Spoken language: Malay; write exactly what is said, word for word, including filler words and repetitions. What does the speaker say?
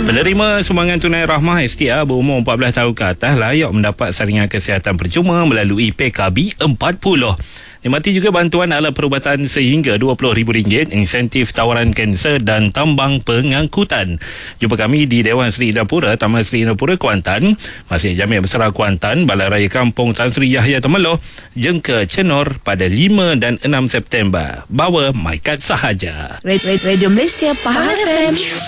Penerima sumbangan tunai rahmah S T R berumur empat belas tahun ke atas layak mendapat saringan kesihatan percuma melalui P K B empat puluh. Nikmati juga bantuan alat perubatan sehingga dua puluh ribu ringgit, insentif tawaran kanser dan tambang pengangkutan. Jumpa kami di Dewan Seri Indapura, Taman Seri Indapura, Kuantan, Masjid Jamiah Besar Kuantan, Balai Raya Kampung Tan Sri Yahya Temerloh, jengka Cenor pada lima dan enam September. Bawa my kad sahaja. Radio Malaysia Pahang F M.